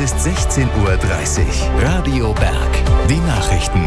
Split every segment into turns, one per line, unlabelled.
ist 16:30 Uhr. Radio Berg. Die Nachrichten.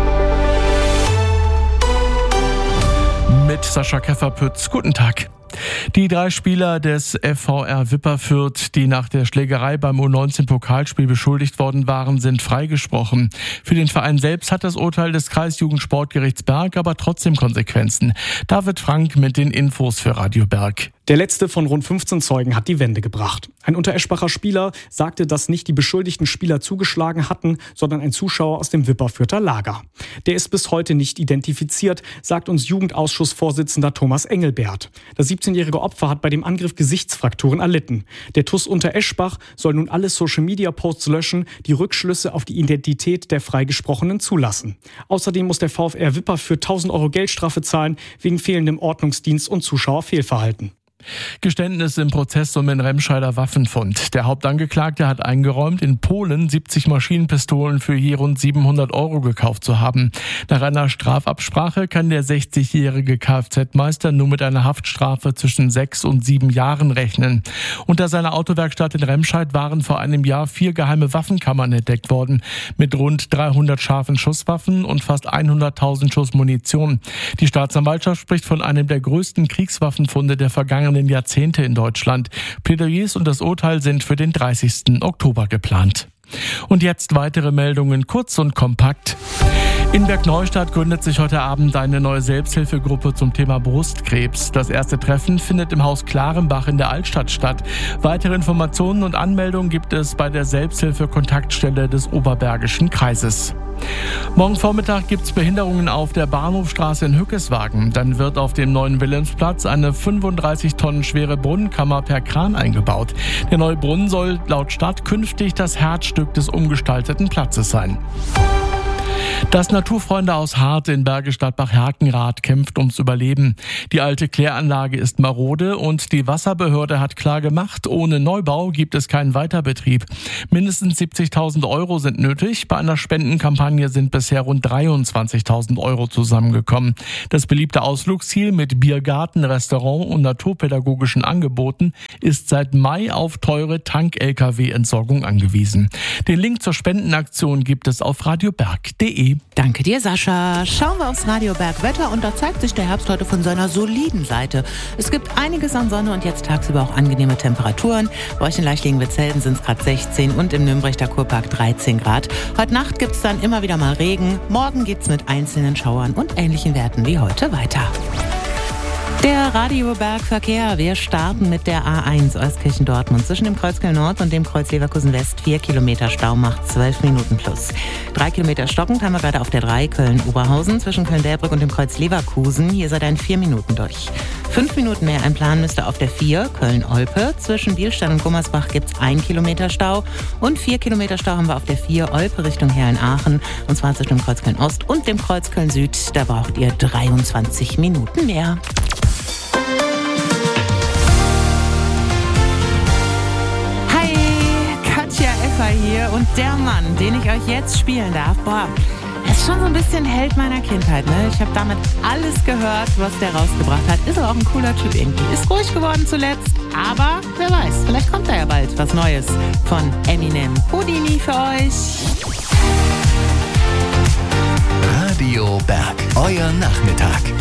Mit Sascha Käferpütz. Guten Tag. Die 3 Spieler des FVR Wipper Fürth, die nach der Schlägerei beim U19-Pokalspiel beschuldigt worden waren, sind freigesprochen. Für den Verein selbst hat das Urteil des Kreisjugendsportgerichts Berg aber trotzdem Konsequenzen. David Frank mit den Infos für Radio Berg.
Der letzte von rund 15 Zeugen hat die Wende gebracht. Ein Untereschbacher Spieler sagte, dass nicht die beschuldigten Spieler zugeschlagen hatten, sondern ein Zuschauer aus dem Wipperfürther Lager. Der ist bis heute nicht identifiziert, sagt uns Jugendausschussvorsitzender Thomas Engelbert. Das 17-jährige Opfer hat bei dem Angriff Gesichtsfrakturen erlitten. Der TuS Untereschbach soll nun alle Social-Media-Posts löschen, die Rückschlüsse auf die Identität der Freigesprochenen zulassen. Außerdem muss der VfR Wipperfürth 1.000 Euro Geldstrafe zahlen wegen fehlendem Ordnungsdienst und Zuschauerfehlverhalten.
Geständnis im Prozess um den Remscheider Waffenfund. Der Hauptangeklagte hat eingeräumt, in Polen 70 Maschinenpistolen für je rund 700 Euro gekauft zu haben. Nach einer Strafabsprache kann der 60-jährige Kfz-Meister nur mit einer Haftstrafe zwischen 6 und 7 Jahren rechnen. Unter seiner Autowerkstatt in Remscheid waren vor einem Jahr 4 geheime Waffenkammern entdeckt worden, mit rund 300 scharfen Schusswaffen und fast 100.000 Schuss Munition. Die Staatsanwaltschaft spricht von einem der größten Kriegswaffenfunde der vergangenen Jahrzehnte in Deutschland. Plädoyers und das Urteil sind für den 30. Oktober geplant. Und jetzt weitere Meldungen, kurz und kompakt. In Bergneustadt gründet sich heute Abend eine neue Selbsthilfegruppe zum Thema Brustkrebs. Das erste Treffen findet im Haus Klarenbach in der Altstadt statt. Weitere Informationen und Anmeldungen gibt es bei der Selbsthilfe-Kontaktstelle des Oberbergischen Kreises. Morgen Vormittag gibt es Behinderungen auf der Bahnhofstraße in Hückeswagen. Dann wird auf dem neuen Wilhelmsplatz eine 35 Tonnen schwere Brunnenkammer per Kran eingebaut. Der neue Brunnen soll laut Stadt künftig das Herzstück des umgestalteten Platzes sein. Das Naturfreunde aus Hart in Bergisch Gladbach-Herkenrath kämpft ums Überleben. Die alte Kläranlage ist marode und die Wasserbehörde hat klar gemacht, ohne Neubau gibt es keinen Weiterbetrieb. Mindestens 70.000 Euro sind nötig. Bei einer Spendenkampagne sind bisher rund 23.000 Euro zusammengekommen. Das beliebte Ausflugsziel mit Biergarten, Restaurant und naturpädagogischen Angeboten ist seit Mai auf teure Tank-Lkw-Entsorgung angewiesen. Den Link zur Spendenaktion gibt es auf radioberg.de.
Danke dir, Sascha. Schauen wir aufs Radio Berg Wetter und da zeigt sich der Herbst heute von seiner soliden Seite. Es gibt einiges an Sonne und jetzt tagsüber auch angenehme Temperaturen. Bei euch in Leichtlingen-Witzelden sind es gerade 16 und im Nürnberger Kurpark 13 Grad. Heute Nacht gibt es dann immer wieder mal Regen. Morgen geht's mit einzelnen Schauern und ähnlichen Werten wie heute weiter. Der Radiobergverkehr. Wir starten mit der A1 Euskirchen-Dortmund. Zwischen dem Kreuz Köln-Nord und dem Kreuz Leverkusen-West 4 Kilometer Stau macht 12 Minuten plus. 3 Kilometer stockend haben wir gerade auf der 3 Köln-Oberhausen zwischen Köln-Delbrück und dem Kreuz Leverkusen. Hier seid ihr in 4 Minuten durch. 5 Minuten mehr einplanen müsst ihr auf der 4 Köln-Olpe. Zwischen Bielstein und Gummersbach gibt es 1 Kilometer Stau. Und 4 Kilometer Stau haben wir auf der 4 Olpe Richtung Herrn-Aachen. Und zwar zwischen dem Kreuz Köln-Ost und dem Kreuz Köln-Süd. Da braucht ihr 23 Minuten mehr. Hier und der Mann, den ich euch jetzt spielen darf, das ist schon so ein bisschen Held meiner Kindheit, ne? Ich habe damit alles gehört, was der rausgebracht hat. Ist aber auch ein cooler Typ irgendwie. Ist ruhig geworden zuletzt, aber wer weiß, vielleicht kommt da ja bald was Neues von Eminem. Houdini für euch.
Radio Berg, euer Nachmittag.